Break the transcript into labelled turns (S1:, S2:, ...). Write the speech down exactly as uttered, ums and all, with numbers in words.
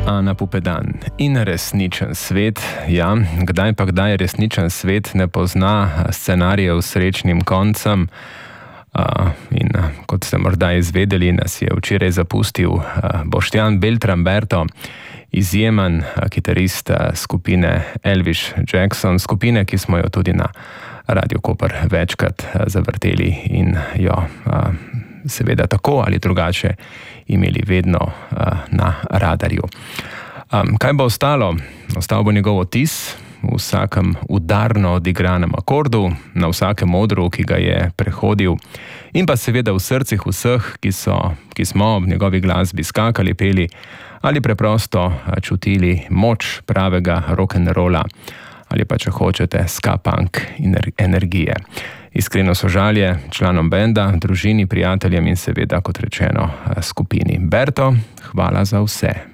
S1: Ana Pupedan in resničen svet. Ja, kdaj pa kdaj resničen svet ne pozna scenarijev s srečnim koncem. Uh, in uh, kot ste morda izvedeli, nas je včeraj zapustil uh, Boštjan Beltramberto, izjemen uh, kitarist uh, skupine Elvis Jackson, skupine, ki smo jo tudi na Radio Koper večkrat uh, zavrteli in jo uh, seveda tako ali drugače imeli vedno uh, na radarju. Um, kaj bo ostalo? Ostal bo njegov odtis v vsakem udarno odigranem akordu, na vsakem odru, ki ga je prehodil, in pa seveda v srcih vseh, ki, so, ki smo ob njegovi glasbi skakali, peli ali preprosto čutili moč pravega rock'n'rolla ali pa, če hočete, ska-punk energije. Iskreno sožalje članom benda, družini, prijateljem in seveda, kot rečeno, skupini. Berto, hvala za vse.